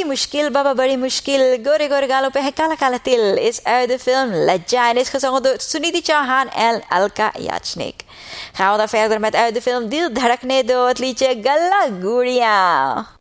Baba Badi Mushkil, Gore Gore Galo Pe Kala Kala Til is uit de film Leja en is gezongen door Suniti Chauhan en Alka Yachnik. Gaan we dan verder met uit de film Dil Dharakne Do, het liedje Gala Guria.